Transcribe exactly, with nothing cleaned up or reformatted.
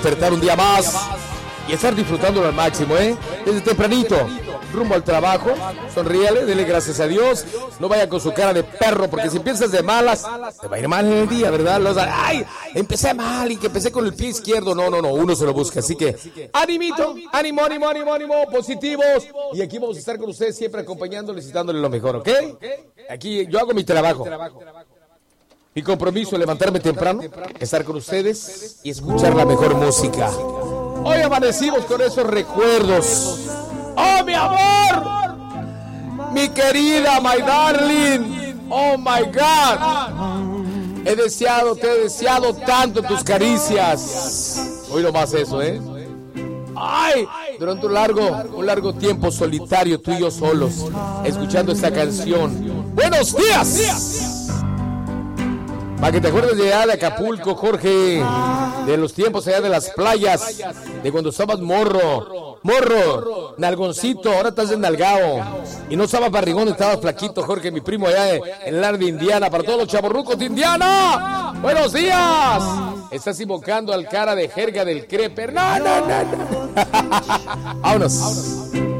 Despertar un día más y estar disfrutándolo al máximo, ¿eh? Desde tempranito, rumbo al trabajo, sonríale, dele gracias a Dios, no vaya con su cara de perro, porque si empiezas de malas, te va a ir mal en el día, ¿verdad? Los, ay, empecé mal y que empecé con el pie izquierdo, no, no, no, uno se lo busca, así que, animito, ánimo, ánimo, ánimo, ánimo, positivos, y aquí vamos a estar con ustedes siempre acompañándoles y dándoles lo mejor, ¿ok? Aquí yo hago mi trabajo. Mi compromiso es levantarme temprano, estar con ustedes y escuchar la mejor música. Hoy amanecimos con esos recuerdos. ¡Oh, mi amor! Mi querida, my darling. ¡Oh, my God! He deseado, te he deseado tanto tus caricias. Hoy no más eso, ¿eh? ¡Ay! Durante un largo, un largo tiempo solitario, tú y yo solos, escuchando esta canción. ¡Buenos días! Para que te acuerdes de allá de Acapulco, Jorge, de los tiempos allá de las playas, de cuando estabas morro, morro, nalgoncito, ahora estás desnalgado, y no estabas barrigón, estabas flaquito, Jorge, mi primo allá en el área de Indiana, para todos los chavorrucos de Indiana, ¡buenos días! Estás invocando al cara de jerga del creper, no, no, no, no. Vámonos.